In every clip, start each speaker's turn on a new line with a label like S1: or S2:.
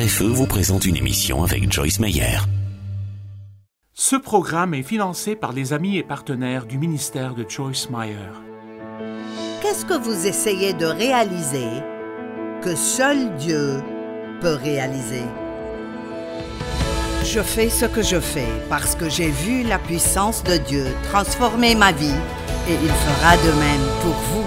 S1: RFE vous présente une émission avec Joyce Meyer.
S2: Ce programme est financé par les amis et partenaires du ministère de Joyce Meyer.
S3: Qu'est-ce que vous essayez de réaliser que seul Dieu peut réaliser? Je fais ce que je fais parce que j'ai vu la puissance de Dieu transformer ma vie et il fera de même pour vous.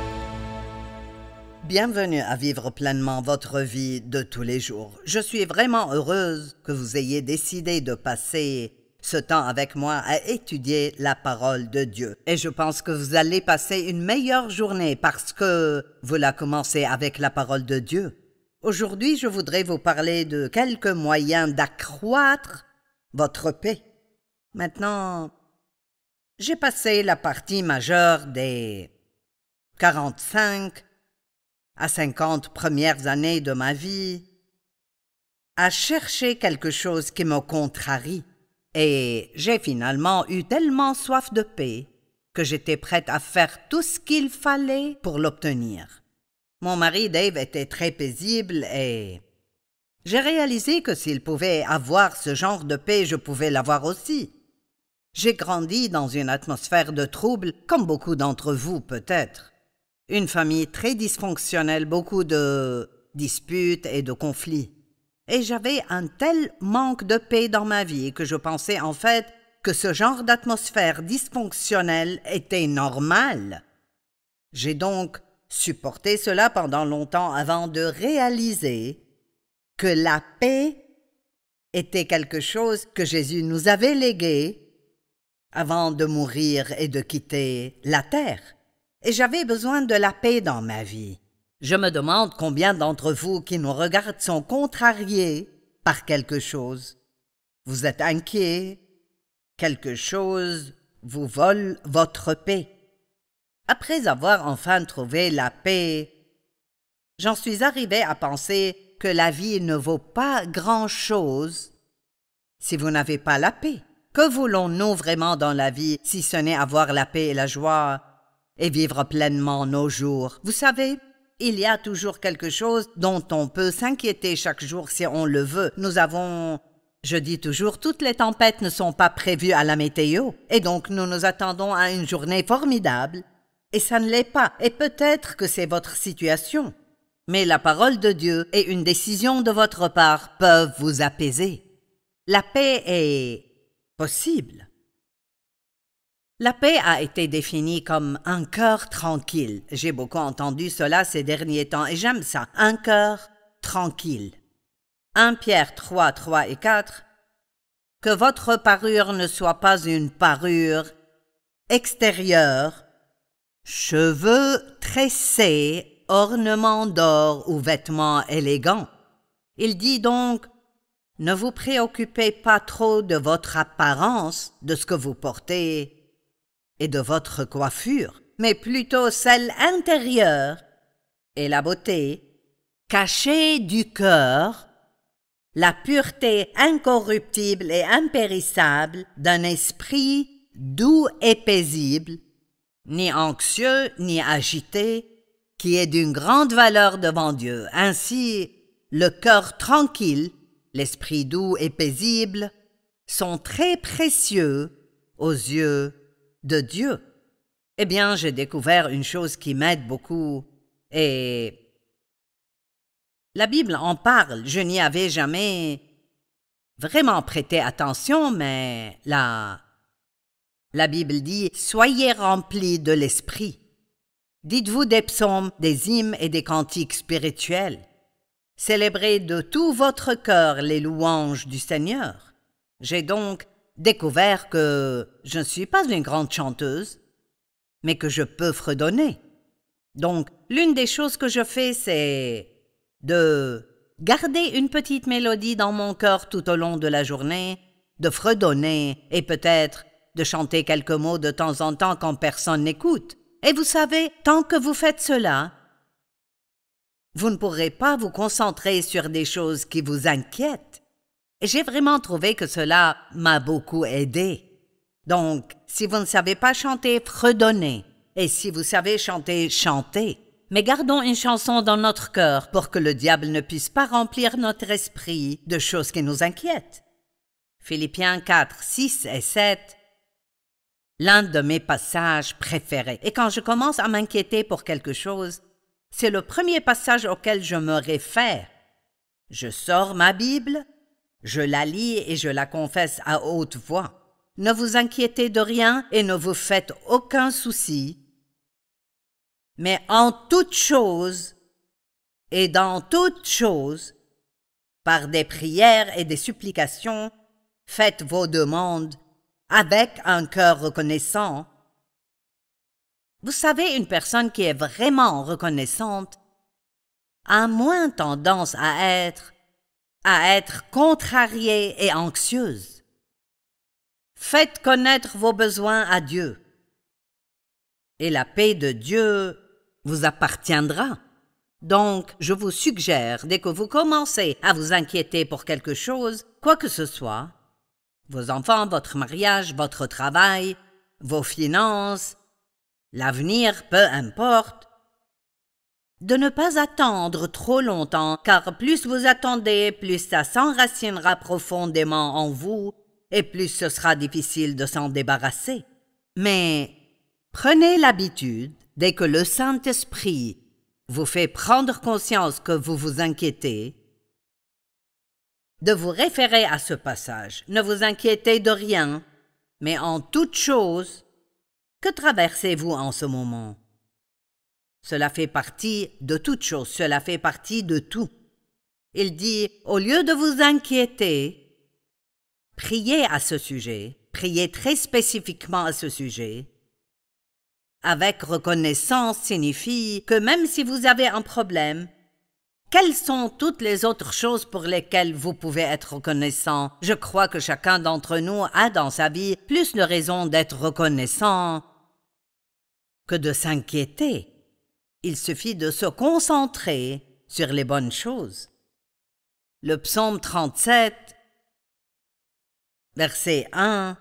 S3: Bienvenue à vivre pleinement votre vie de tous les jours. Je suis vraiment heureuse que vous ayez décidé de passer ce temps avec moi à étudier la parole de Dieu. Et je pense que vous allez passer une meilleure journée parce que vous la commencez avec la parole de Dieu. Aujourd'hui, je voudrais vous parler de quelques moyens d'accroître votre paix. Maintenant, j'ai passé la partie majeure des 45 à 50 premières années de ma vie à chercher quelque chose qui me contrarie. Et j'ai finalement eu tellement soif de paix que j'étais prête à faire tout ce qu'il fallait pour l'obtenir. Mon mari Dave était très paisible et j'ai réalisé que s'il pouvait avoir ce genre de paix, je pouvais l'avoir aussi. J'ai grandi dans une atmosphère de trouble, comme beaucoup d'entre vous peut-être. Une famille très dysfonctionnelle, beaucoup de disputes et de conflits. Et j'avais un tel manque de paix dans ma vie que je pensais en fait que ce genre d'atmosphère dysfonctionnelle était normal. J'ai donc supporté cela pendant longtemps avant de réaliser que la paix était quelque chose que Jésus nous avait légué avant de mourir et de quitter la terre. Et j'avais besoin de la paix dans ma vie. Je me demande combien d'entre vous qui nous regardent sont contrariés par quelque chose. Vous êtes inquiets, quelque chose vous vole votre paix. Après avoir enfin trouvé la paix, j'en suis arrivé à penser que la vie ne vaut pas grand-chose si vous n'avez pas la paix. Que voulons-nous vraiment dans la vie si ce n'est avoir la paix et la joie et vivre pleinement nos jours? Vous savez, il y a toujours quelque chose dont on peut s'inquiéter chaque jour si on le veut. Je dis toujours, toutes les tempêtes ne sont pas prévues à la météo. Et donc nous nous attendons à une journée formidable. Et ça ne l'est pas. Et peut-être que c'est votre situation. Mais la parole de Dieu et une décision de votre part peuvent vous apaiser. La paix est possible. La paix a été définie comme un cœur tranquille. J'ai beaucoup entendu cela ces derniers temps et j'aime ça. Un cœur tranquille. 1 Pierre 3, 3 et 4. Que votre parure ne soit pas une parure extérieure, cheveux tressés, ornements d'or ou vêtements élégants. Il dit donc, ne vous préoccupez pas trop de votre apparence, de ce que vous portez et de votre coiffure, mais plutôt celle intérieure et la beauté cachée du cœur, la pureté incorruptible et impérissable d'un esprit doux et paisible, ni anxieux ni agité, qui est d'une grande valeur devant Dieu. Ainsi, le cœur tranquille, l'esprit doux et paisible sont très précieux aux yeux de Dieu. Eh bien, j'ai découvert une chose qui m'aide beaucoup et la Bible en parle. Je n'y avais jamais vraiment prêté attention, mais la Bible dit « Soyez remplis de l'esprit. Dites-vous des psaumes, des hymnes et des cantiques spirituels. Célébrez de tout votre cœur les louanges du Seigneur. » J'ai donc découvert que je ne suis pas une grande chanteuse, mais que je peux fredonner. Donc, l'une des choses que je fais, c'est de garder une petite mélodie dans mon cœur tout au long de la journée, de fredonner et peut-être de chanter quelques mots de temps en temps quand personne n'écoute. Et vous savez, tant que vous faites cela, vous ne pourrez pas vous concentrer sur des choses qui vous inquiètent. Et j'ai vraiment trouvé que cela m'a beaucoup aidé. Donc, si vous ne savez pas chanter, fredonnez. Et si vous savez chanter, chantez. Mais gardons une chanson dans notre cœur pour que le diable ne puisse pas remplir notre esprit de choses qui nous inquiètent. Philippiens 4, 6 et 7, l'un de mes passages préférés. Et quand je commence à m'inquiéter pour quelque chose, c'est le premier passage auquel je me réfère. Je sors ma Bible, je la lis et je la confesse à haute voix. Ne vous inquiétez de rien et ne vous faites aucun souci. Mais en toute chose et dans toute chose, par des prières et des supplications, faites vos demandes avec un cœur reconnaissant. Vous savez, une personne qui est vraiment reconnaissante a moins tendance à être contrariée et anxieuse. Faites connaître vos besoins à Dieu, et la paix de Dieu vous appartiendra. Donc, je vous suggère, dès que vous commencez à vous inquiéter pour quelque chose, quoi que ce soit, vos enfants, votre mariage, votre travail, vos finances, l'avenir, peu importe, de ne pas attendre trop longtemps, car plus vous attendez, plus ça s'enracinera profondément en vous, et plus ce sera difficile de s'en débarrasser. Mais prenez l'habitude, dès que le Saint-Esprit vous fait prendre conscience que vous vous inquiétez, de vous référer à ce passage. Ne vous inquiétez de rien, mais en toute chose, que traversez-vous en ce moment? Cela fait partie de toute chose, cela fait partie de tout. Il dit, au lieu de vous inquiéter, priez à ce sujet, priez très spécifiquement à ce sujet. Avec reconnaissance signifie que même si vous avez un problème, quelles sont toutes les autres choses pour lesquelles vous pouvez être reconnaissant? Je crois que chacun d'entre nous a dans sa vie plus de raisons d'être reconnaissant que de s'inquiéter. Il suffit de se concentrer sur les bonnes choses. Le psaume 37, verset 1,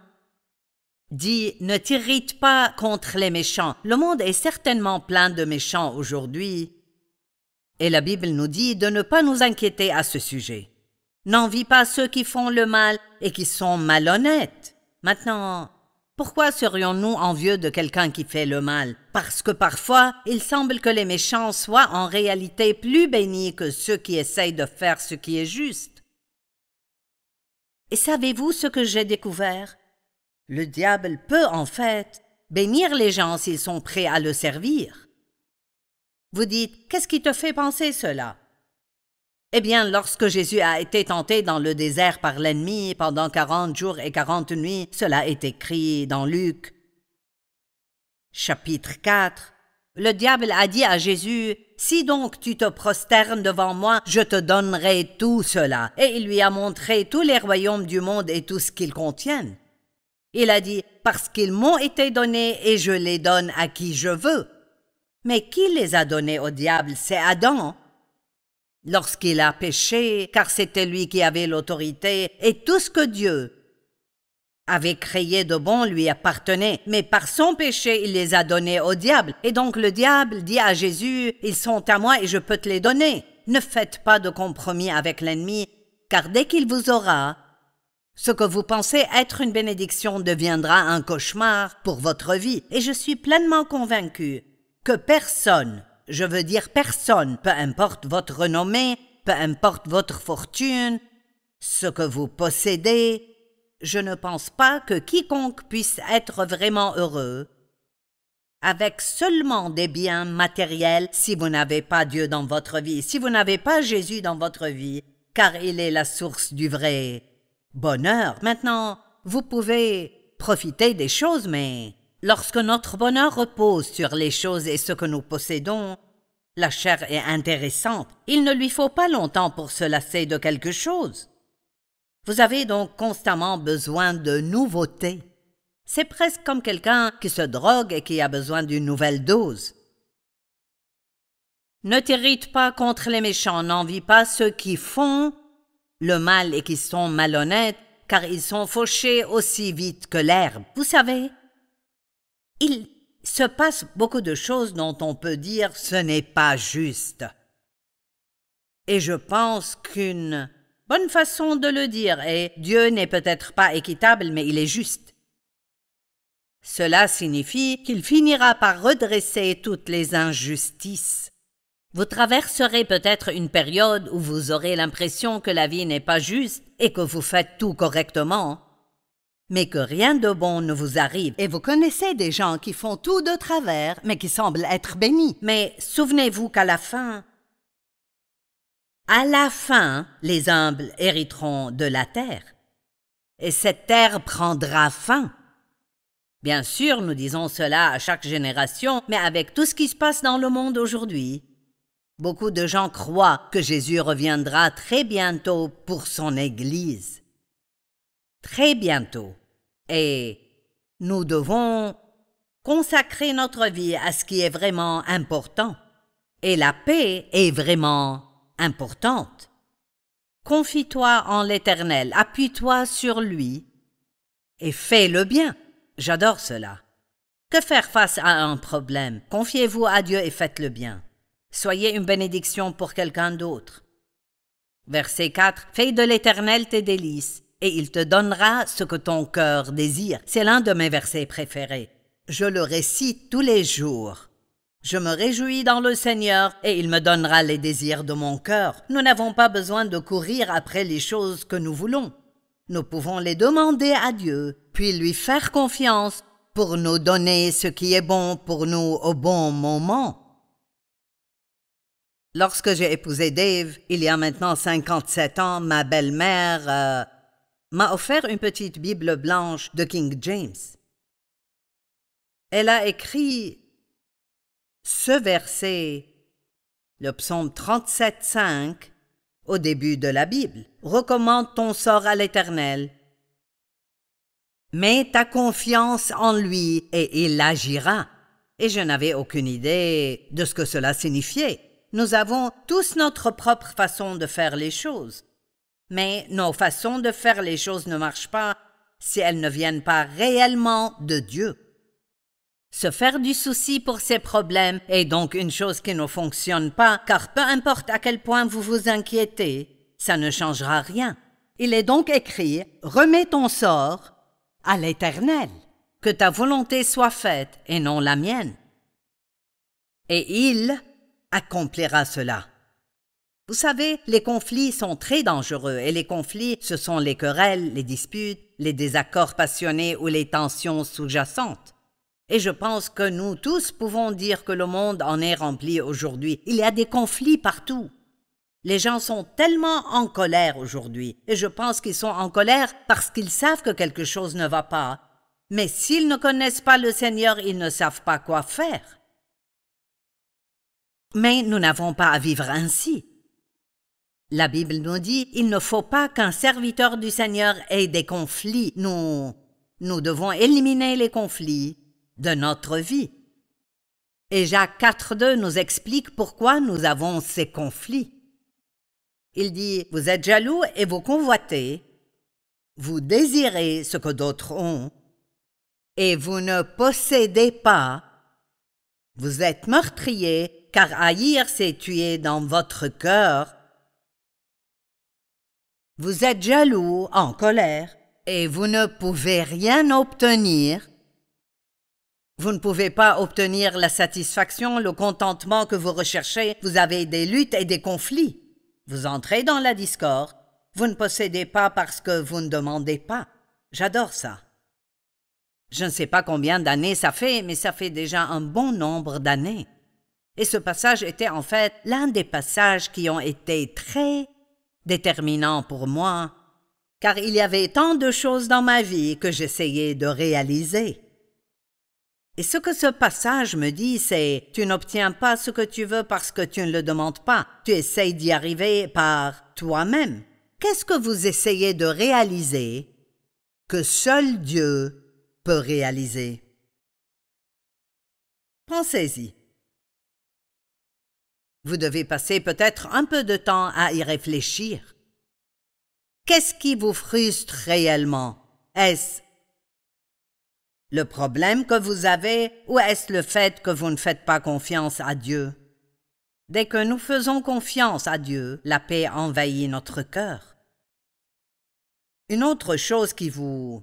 S3: dit « Ne t'irrite pas contre les méchants ». Le monde est certainement plein de méchants aujourd'hui, et la Bible nous dit de ne pas nous inquiéter à ce sujet. N'envie pas ceux qui font le mal et qui sont malhonnêtes. Maintenant, pourquoi serions-nous envieux de quelqu'un qui fait le mal? Parce que parfois, il semble que les méchants soient en réalité plus bénis que ceux qui essayent de faire ce qui est juste. Et savez-vous ce que j'ai découvert? Le diable peut en fait bénir les gens s'ils sont prêts à le servir. Vous dites, qu'est-ce qui te fait penser cela? Eh bien, lorsque Jésus a été tenté dans le désert par l'ennemi pendant 40 jours et 40 nuits, cela est écrit dans Luc, chapitre 4. Le diable a dit à Jésus, « Si donc tu te prosternes devant moi, je te donnerai tout cela. » Et il lui a montré tous les royaumes du monde et tout ce qu'ils contiennent. Il a dit, « Parce qu'ils m'ont été donnés et je les donne à qui je veux. » Mais qui les a donnés au diable? C'est Adam. Lorsqu'il a péché, car c'était lui qui avait l'autorité, et tout ce que Dieu avait créé de bon lui appartenait, mais par son péché, il les a donnés au diable. Et donc le diable dit à Jésus, « Ils sont à moi et je peux te les donner. » Ne faites pas de compromis avec l'ennemi, car dès qu'il vous aura, ce que vous pensez être une bénédiction deviendra un cauchemar pour votre vie. Et je suis pleinement convaincu que personne, je veux dire personne, peu importe votre renommée, peu importe votre fortune, ce que vous possédez, je ne pense pas que quiconque puisse être vraiment heureux avec seulement des biens matériels si vous n'avez pas Dieu dans votre vie, si vous n'avez pas Jésus dans votre vie, car il est la source du vrai bonheur. Maintenant, vous pouvez profiter des choses, mais lorsque notre bonheur repose sur les choses et ce que nous possédons, la chair est intéressante. Il ne lui faut pas longtemps pour se lasser de quelque chose. Vous avez donc constamment besoin de nouveautés. C'est presque comme quelqu'un qui se drogue et qui a besoin d'une nouvelle dose. Ne t'irrite pas contre les méchants, n'envie pas ceux qui font le mal et qui sont malhonnêtes, car ils sont fauchés aussi vite que l'herbe. Vous savez, se passe beaucoup de choses dont on peut dire ce n'est pas juste. Et je pense qu'une bonne façon de le dire est Dieu n'est peut-être pas équitable, mais il est juste. Cela signifie qu'il finira par redresser toutes les injustices. Vous traverserez peut-être une période où vous aurez l'impression que la vie n'est pas juste et que vous faites tout correctement, mais que rien de bon ne vous arrive. Et vous connaissez des gens qui font tout de travers, mais qui semblent être bénis. Mais souvenez-vous qu'à la fin, les humbles hériteront de la terre. Et cette terre prendra fin. Bien sûr, nous disons cela à chaque génération, mais avec tout ce qui se passe dans le monde aujourd'hui, beaucoup de gens croient que Jésus reviendra très bientôt pour son Église. Très bientôt. Et nous devons consacrer notre vie à ce qui est vraiment important. Et la paix est vraiment importante. Confie-toi en l'Éternel, appuie-toi sur lui et fais le bien. J'adore cela. Que faire face à un problème? Confiez-vous à Dieu et faites le bien. Soyez une bénédiction pour quelqu'un d'autre. Verset 4. Fais de l'Éternel tes délices, et il te donnera ce que ton cœur désire. C'est l'un de mes versets préférés. Je le récite tous les jours. Je me réjouis dans le Seigneur, et il me donnera les désirs de mon cœur. Nous n'avons pas besoin de courir après les choses que nous voulons. Nous pouvons les demander à Dieu, puis lui faire confiance pour nous donner ce qui est bon pour nous au bon moment. Lorsque j'ai épousé Dave, il y a maintenant 57 ans, ma belle-mère m'a offert une petite Bible blanche de King James. Elle a écrit ce verset, le psaume 37,5, au début de la Bible. Recommande ton sort à l'Éternel. Mets ta confiance en lui et il agira. Et je n'avais aucune idée de ce que cela signifiait. Nous avons tous notre propre façon de faire les choses. Mais nos façons de faire les choses ne marchent pas si elles ne viennent pas réellement de Dieu. Se faire du souci pour ces problèmes est donc une chose qui ne fonctionne pas, car peu importe à quel point vous vous inquiétez, ça ne changera rien. Il est donc écrit « Remets ton sort à l'Éternel, que ta volonté soit faite et non la mienne. » Et il accomplira cela. Vous savez, les conflits sont très dangereux et les conflits, ce sont les querelles, les disputes, les désaccords passionnés ou les tensions sous-jacentes. Et je pense que nous tous pouvons dire que le monde en est rempli aujourd'hui. Il y a des conflits partout. Les gens sont tellement en colère aujourd'hui, et je pense qu'ils sont en colère parce qu'ils savent que quelque chose ne va pas. Mais s'ils ne connaissent pas le Seigneur, ils ne savent pas quoi faire. Mais nous n'avons pas à vivre ainsi. La Bible nous dit, il ne faut pas qu'un serviteur du Seigneur ait des conflits. Nous devons éliminer les conflits de notre vie. Et Jacques 4,2 nous explique pourquoi nous avons ces conflits. Il dit, vous êtes jaloux et vous convoitez, vous désirez ce que d'autres ont, et vous ne possédez pas, vous êtes meurtriers, car haïr c'est tuer dans votre cœur. Vous êtes jaloux, en colère, et vous ne pouvez rien obtenir. Vous ne pouvez pas obtenir la satisfaction, le contentement que vous recherchez. Vous avez des luttes et des conflits. Vous entrez dans la discorde. Vous ne possédez pas parce que vous ne demandez pas. J'adore ça. Je ne sais pas combien d'années ça fait, mais ça fait déjà un bon nombre d'années. Et ce passage était en fait l'un des passages qui ont été très déterminants pour moi, car il y avait tant de choses dans ma vie que j'essayais de réaliser. Et ce que ce passage me dit, c'est « Tu n'obtiens pas ce que tu veux parce que tu ne le demandes pas. Tu essayes d'y arriver par toi-même. » Qu'est-ce que vous essayez de réaliser que seul Dieu peut réaliser? Pensez-y. Vous devez passer peut-être un peu de temps à y réfléchir. Qu'est-ce qui vous frustre réellement? Est-ce le problème que vous avez ou est-ce le fait que vous ne faites pas confiance à Dieu? Dès que nous faisons confiance à Dieu, la paix envahit notre cœur. Une autre chose qui vous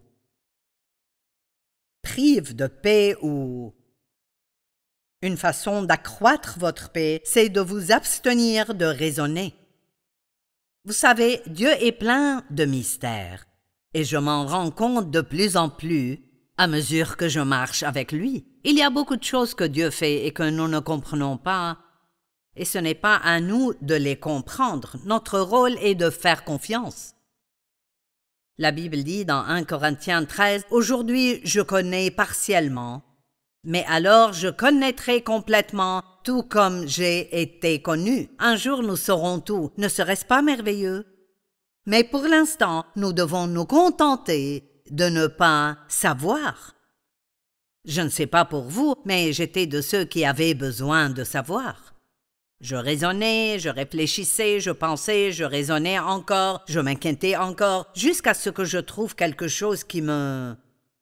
S3: prive de paix ou une façon d'accroître votre paix, c'est de vous abstenir de raisonner. Vous savez, Dieu est plein de mystères et je m'en rends compte de plus en plus à mesure que je marche avec lui. Il y a beaucoup de choses que Dieu fait et que nous ne comprenons pas. Et ce n'est pas à nous de les comprendre. Notre rôle est de faire confiance. La Bible dit dans 1 Corinthiens 13, « Aujourd'hui, je connais partiellement, mais alors je connaîtrai complètement, tout comme j'ai été connu. Un jour, nous saurons tout. Ne serait-ce pas merveilleux? Mais pour l'instant, nous devons nous contenter de ne pas savoir. » Je ne sais pas pour vous, mais j'étais de ceux qui avaient besoin de savoir. Je raisonnais, je réfléchissais, je pensais, je raisonnais encore, je m'inquiétais encore, jusqu'à ce que je trouve quelque chose qui me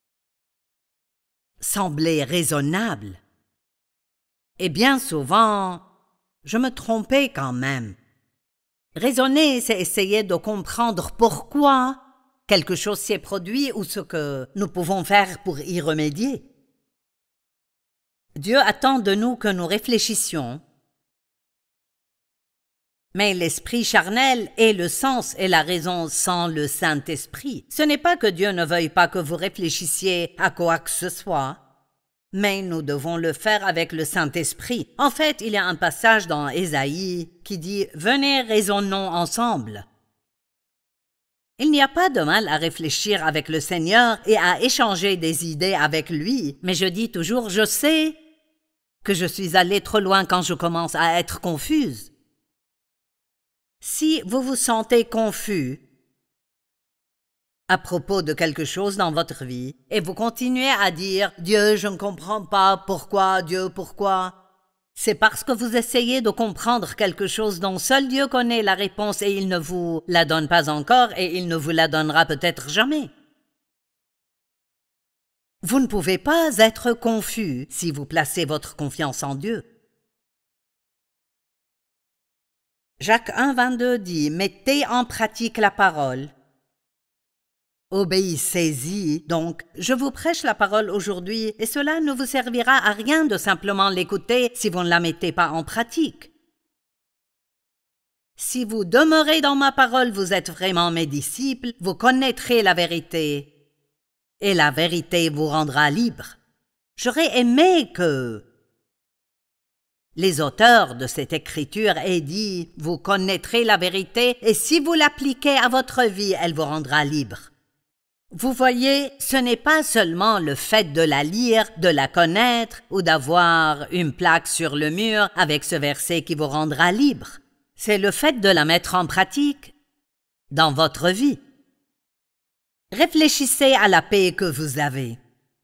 S3: semblait raisonnable. Et bien souvent, je me trompais quand même. Raisonner, c'est essayer de comprendre pourquoi quelque chose s'est produit ou ce que nous pouvons faire pour y remédier. Dieu attend de nous que nous réfléchissions. Mais l'esprit charnel est le sens et la raison sans le Saint-Esprit. Ce n'est pas que Dieu ne veuille pas que vous réfléchissiez à quoi que ce soit, mais nous devons le faire avec le Saint-Esprit. En fait, il y a un passage dans Ésaïe qui dit « Venez, raisonnons ensemble ». Il n'y a pas de mal à réfléchir avec le Seigneur et à échanger des idées avec lui, mais je dis toujours « Je sais que je suis allée trop loin quand je commence à être confuse ». Si vous vous sentez confus à propos de quelque chose dans votre vie et vous continuez à dire « Dieu, je ne comprends pas, pourquoi, Dieu, pourquoi ?» c'est parce que vous essayez de comprendre quelque chose dont seul Dieu connaît la réponse et il ne vous la donne pas encore et il ne vous la donnera peut-être jamais. Vous ne pouvez pas être confus si vous placez votre confiance en Dieu. Jacques 1,22 dit « Mettez en pratique la parole. Obéissez-y. » Donc, je vous prêche la parole aujourd'hui et cela ne vous servira à rien de simplement l'écouter si vous ne la mettez pas en pratique. Si vous demeurez dans ma parole, vous êtes vraiment mes disciples, vous connaîtrez la vérité et la vérité vous rendra libre. J'aurais aimé que les auteurs de cette écriture aient dit « Vous connaîtrez la vérité et si vous l'appliquez à votre vie, elle vous rendra libre. » Vous voyez, ce n'est pas seulement le fait de la lire, de la connaître ou d'avoir une plaque sur le mur avec ce verset qui vous rendra libre. C'est le fait de la mettre en pratique dans votre vie. Réfléchissez à la paix que vous avez.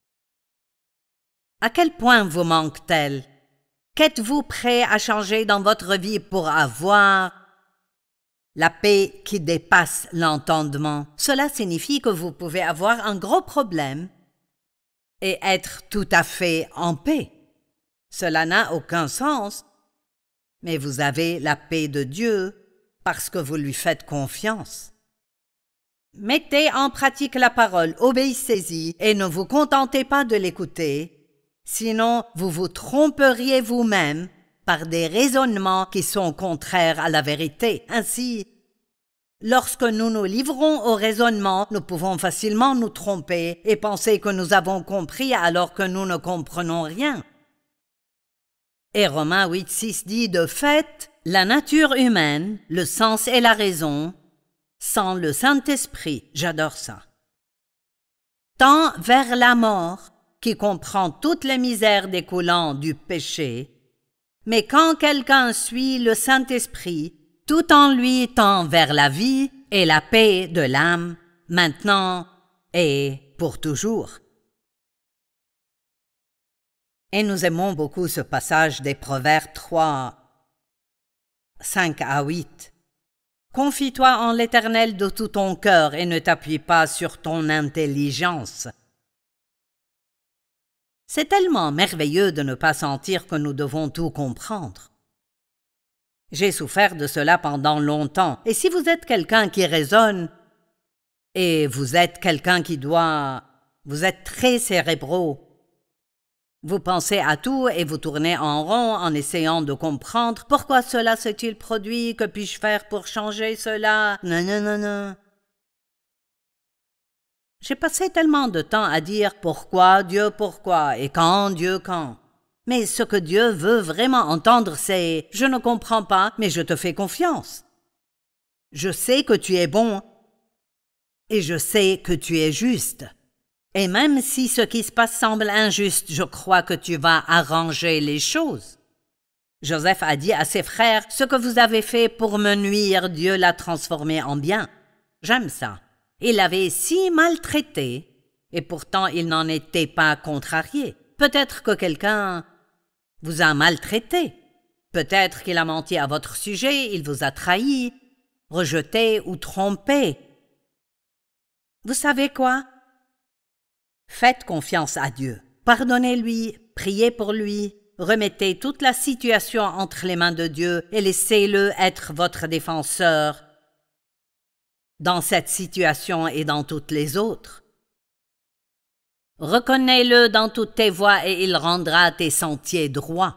S3: À quel point vous manque-t-elle? Qu'êtes-vous prêt à changer dans votre vie pour avoir la paix qui dépasse l'entendement? Cela signifie que vous pouvez avoir un gros problème et être tout à fait en paix. Cela n'a aucun sens, mais vous avez la paix de Dieu parce que vous lui faites confiance. Mettez en pratique la parole, obéissez-y et ne vous contentez pas de l'écouter. Sinon, vous vous tromperiez vous-même par des raisonnements qui sont contraires à la vérité. Ainsi, lorsque nous nous livrons au raisonnement, nous pouvons facilement nous tromper et penser que nous avons compris alors que nous ne comprenons rien. Et Romains 8,6 dit « De fait, la nature humaine, le sens et la raison, sans le Saint-Esprit, j'adore ça, tend vers la mort, qui comprend toutes les misères découlant du péché, mais quand quelqu'un suit le Saint-Esprit, tout en lui tend vers la vie et la paix de l'âme, maintenant et pour toujours. » Et nous aimons beaucoup ce passage des Proverbes 3, 5 à 8. « Confie-toi en l'Éternel de tout ton cœur et ne t'appuie pas sur ton intelligence. C'est tellement merveilleux de ne pas sentir que nous devons tout comprendre. J'ai souffert de cela pendant longtemps, et si vous êtes quelqu'un qui raisonne, et vous êtes quelqu'un qui doit... Vous êtes très cérébraux. Vous pensez à tout et vous tournez en rond en essayant de comprendre pourquoi cela s'est-il produit, que puis-je faire pour changer cela. Non, non, non, non. J'ai passé tellement de temps à dire pourquoi Dieu pourquoi et quand Dieu quand. Mais ce que Dieu veut vraiment entendre, c'est « Je ne comprends pas, mais je te fais confiance. Je sais que tu es bon et je sais que tu es juste. Et même si ce qui se passe semble injuste, je crois que tu vas arranger les choses. » Joseph a dit à ses frères « Ce que vous avez fait pour me nuire, Dieu l'a transformé en bien. » J'aime ça. Il l'avait si maltraité, et pourtant il n'en était pas contrarié. Peut-être que quelqu'un vous a maltraité. Peut-être qu'il a menti à votre sujet, il vous a trahi, rejeté ou trompé. Vous savez quoi? Faites confiance à Dieu. Pardonnez-lui, priez pour lui, remettez toute la situation entre les mains de Dieu et laissez-le être votre défenseur dans cette situation et dans toutes les autres. Reconnais-le dans toutes tes voies et il rendra tes sentiers droits.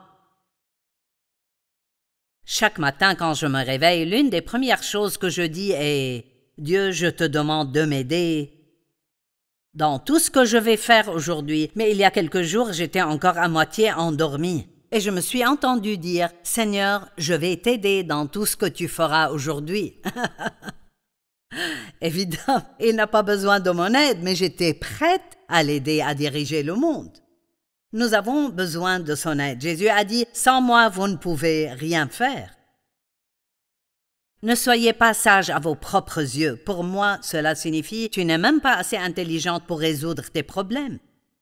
S3: Chaque matin quand je me réveille, l'une des premières choses que je dis est « Dieu, je te demande de m'aider dans tout ce que je vais faire aujourd'hui. » Mais il y a quelques jours, j'étais encore à moitié endormie et je me suis entendu dire « Seigneur, je vais t'aider dans tout ce que tu feras aujourd'hui. » Évidemment, il n'a pas besoin de mon aide, mais j'étais prête à l'aider à diriger le monde. Nous avons besoin de son aide. Jésus a dit « Sans moi, vous ne pouvez rien faire. » Ne soyez pas sage à vos propres yeux. Pour moi, cela signifie « Tu n'es même pas assez intelligente pour résoudre tes problèmes. »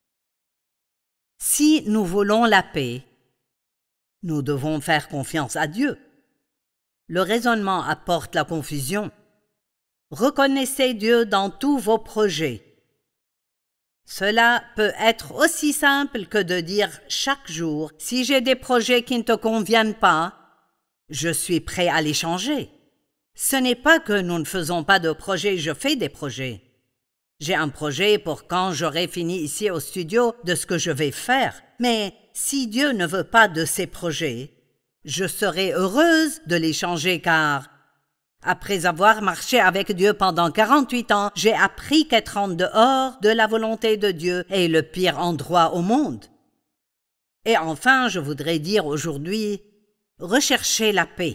S3: Si nous voulons la paix, nous devons faire confiance à Dieu. Le raisonnement apporte la confusion. Reconnaissez Dieu dans tous vos projets. Cela peut être aussi simple que de dire chaque jour « Si j'ai des projets qui ne te conviennent pas, je suis prêt à les changer. » Ce n'est pas que nous ne faisons pas de projets, je fais des projets. J'ai un projet pour quand j'aurai fini ici au studio de ce que je vais faire. Mais si Dieu ne veut pas de ces projets, je serai heureuse de les changer car après avoir marché avec Dieu pendant 48 ans, j'ai appris qu'être en dehors de la volonté de Dieu est le pire endroit au monde. Et enfin, je voudrais dire aujourd'hui, recherchez la paix.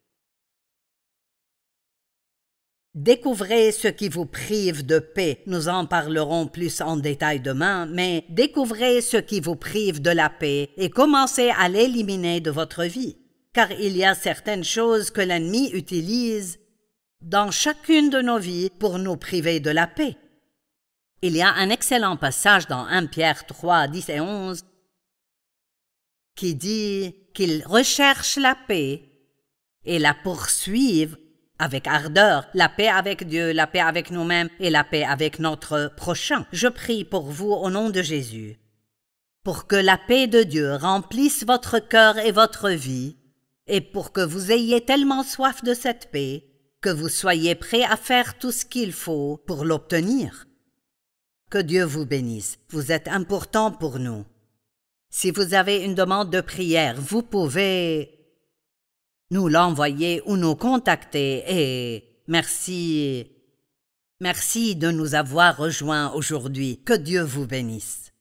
S3: Découvrez ce qui vous prive de paix. Nous en parlerons plus en détail demain, mais découvrez ce qui vous prive de la paix et commencez à l'éliminer de votre vie. Car il y a certaines choses que l'ennemi utilise dans chacune de nos vies pour nous priver de la paix. Il y a un excellent passage dans 1 Pierre 3, 10 et 11 qui dit qu'ils recherchent la paix et la poursuivent avec ardeur, la paix avec Dieu, la paix avec nous-mêmes et la paix avec notre prochain. Je prie pour vous au nom de Jésus, pour que la paix de Dieu remplisse votre cœur et votre vie, et pour que vous ayez tellement soif de cette paix que vous soyez prêts à faire tout ce qu'il faut pour l'obtenir. Que Dieu vous bénisse. Vous êtes important pour nous. Si vous avez une demande de prière, vous pouvez nous l'envoyer ou nous contacter et merci de nous avoir rejoints aujourd'hui. Que Dieu vous bénisse.